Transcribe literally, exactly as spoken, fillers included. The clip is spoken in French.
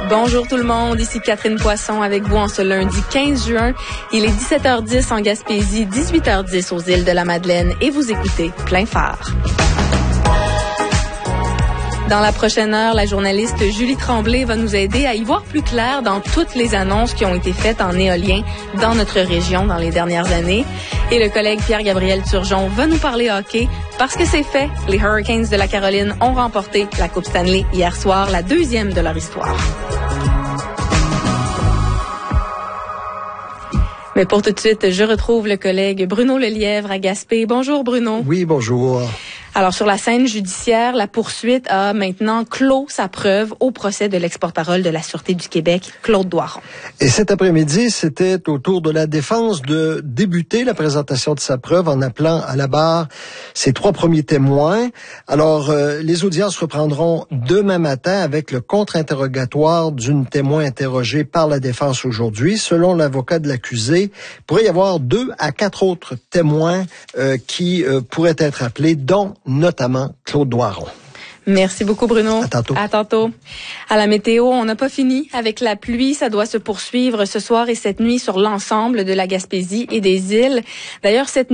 Bonjour tout le monde, ici Catherine Poisson avec vous en ce lundi quinze juin. Il est dix-sept heures dix en Gaspésie, dix-huit heures dix aux îles de la Madeleine et vous écoutez Plein Phare. Dans la prochaine heure, la journaliste Julie Tremblay va nous aider à y voir plus clair dans toutes les annonces qui ont été faites en éolien dans notre région dans les dernières années. Et le collègue Pierre-Gabriel Turgeon va nous parler hockey parce que c'est fait. Les Hurricanes de la Caroline ont remporté la Coupe Stanley hier soir, la deuxième de leur histoire. Mais pour tout de suite, je retrouve le collègue Bruno Lelièvre à Gaspé. Bonjour Bruno. Oui, bonjour. Alors, sur la scène judiciaire, la poursuite a maintenant clos sa preuve au procès de l'ex-porte-parole de la Sûreté du Québec, Claude Doiron. Et cet après-midi, c'était au tour de la défense de débuter la présentation de sa preuve en appelant à la barre ses trois premiers témoins. Alors, euh, les audiences reprendront demain matin avec le contre-interrogatoire d'une témoin interrogée par la défense aujourd'hui. Selon l'avocat de l'accusé, il pourrait y avoir deux à quatre autres témoins euh, qui euh, pourraient être appelés, dont notamment Claude Doiron. Merci beaucoup, Bruno. À tantôt. À tantôt. À la météo, on n'a pas fini avec la pluie. Ça doit se poursuivre ce soir et cette nuit sur l'ensemble de la Gaspésie et des îles. D'ailleurs, cette